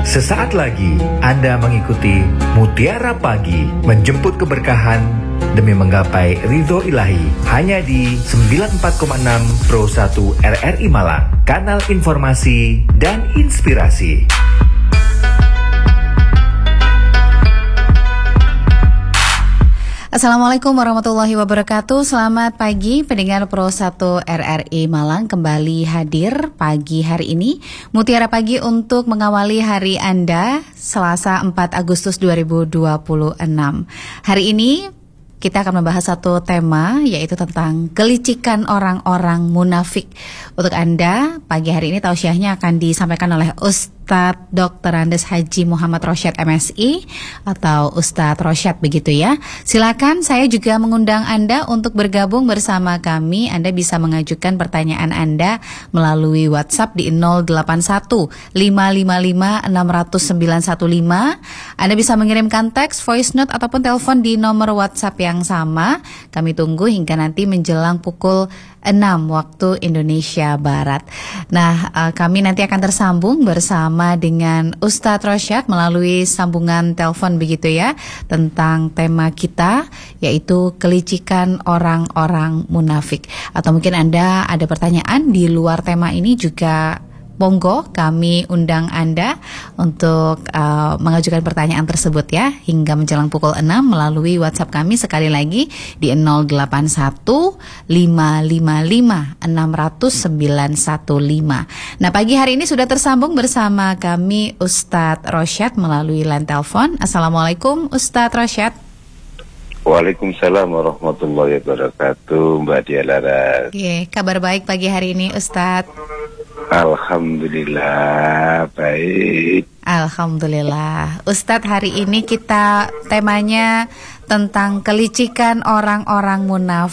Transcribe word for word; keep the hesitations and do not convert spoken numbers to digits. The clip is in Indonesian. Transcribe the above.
Sesaat lagi Anda mengikuti Mutiara Pagi, menjemput keberkahan demi menggapai ridho ilahi, hanya di sembilan puluh empat koma enam Pro satu R R I Malang, kanal informasi dan inspirasi. Assalamualaikum warahmatullahi wabarakatuh. Selamat pagi pendengar Pro satu R R I Malang, kembali hadir pagi hari ini Mutiara Pagi untuk mengawali hari Anda Selasa empat Agustus dua ribu dua puluh enam. Hari ini kita akan membahas satu tema, yaitu tentang kelicikan orang-orang munafik. Untuk Anda, pagi hari ini tausiahnya akan disampaikan oleh Ustadz Doktor Andes Haji Muhammad Rosyad M Si atau Ustadz Rosyad, begitu ya. Silakan, saya juga mengundang Anda untuk bergabung bersama kami. Anda bisa mengajukan pertanyaan Anda melalui WhatsApp di nol delapan satu lima lima lima enam nol nol sembilan satu lima. Anda bisa mengirimkan teks, voice note ataupun telepon di nomor WhatsApp yang sama. Kami tunggu hingga nanti menjelang pukul enam waktu Indonesia Barat. Nah, uh, kami nanti akan tersambung bersama dengan Ustadz Rosyad melalui sambungan telepon, begitu ya, tentang tema kita, yaitu kelicikan orang-orang munafik. Atau mungkin Anda ada pertanyaan di luar tema ini juga, monggo kami undang Anda untuk uh, mengajukan pertanyaan tersebut ya, hingga menjelang pukul enam melalui WhatsApp kami, sekali lagi di nol delapan satu lima lima lima enam nol nol sembilan satu lima. Nah, pagi hari ini sudah tersambung bersama kami Ustadz Rosyad melalui line telepon. Assalamualaikum Ustadz Rosyad. Waalaikumsalam warahmatullahi wabarakatuh, Mbak Dialara. Oke, kabar baik pagi hari ini Ustadz? Alhamdulillah baik. Alhamdulillah. Ustadz, hari ini kita temanya tentang kelicikan orang-orang munafik.